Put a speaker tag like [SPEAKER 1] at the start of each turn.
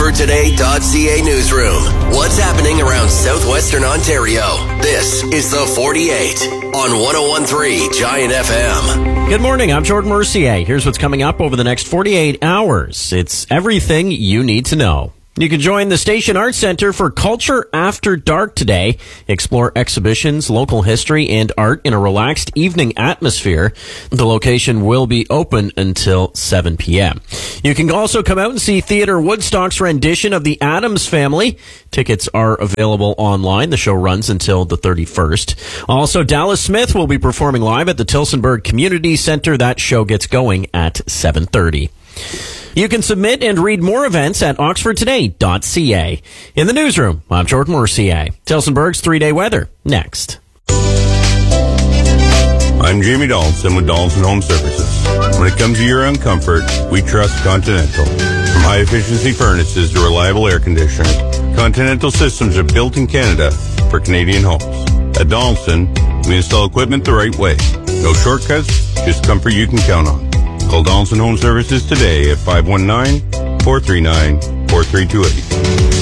[SPEAKER 1] OxfordToday.ca newsroom. What's happening around southwestern Ontario? This is the 48 on 101.3 Giant FM.
[SPEAKER 2] Good morning, I'm Jordan Mercier. Here's what's coming up over the next 48 hours. It's everything you need to know. You can join the Station Arts Center for Culture After Dark today. Explore exhibitions, local history, and art in a relaxed evening atmosphere. The location will be open until 7 p.m. You can also come out and see Theatre Woodstock's rendition of The Addams Family. Tickets are available online. The show runs until the 31st. Also, Dallas Smith will be performing live at the Tillsonburg Community Center. That show gets going at 7:30. You can submit and read more events at oxfordtoday.ca. In the newsroom, I'm Jordan Mercier. Tillsonburg's 3-day weather, next.
[SPEAKER 3] I'm Jamie Donaldson with Donaldson Home Services. When it comes to year-round comfort, we trust Continental. From high-efficiency furnaces to reliable air conditioning, Continental systems are built in Canada for Canadian homes. At Donaldson, we install equipment the right way. No shortcuts, just comfort you can count on. Call Donaldson Home Services today at 519-439-4328.